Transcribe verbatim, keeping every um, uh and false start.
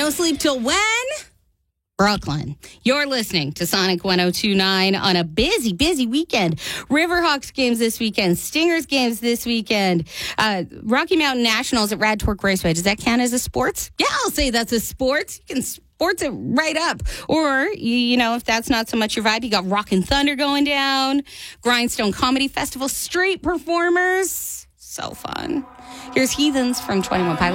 No sleep till when? Brooklyn. You're listening to Sonic one oh two point nine on a busy, busy weekend. Riverhawks games this weekend. Stingers games this weekend. Uh, Rocky Mountain Nationals at Rad Torque Raceway. Does that count as a sports? Yeah, I'll say that's a sport. You can sports it right up. Or, you, you know, if that's not so much your vibe, you got Rockin' Thunder going down. Grindstone Comedy Festival. Street performers. So fun. Here's Heathens from twenty-one Pilots.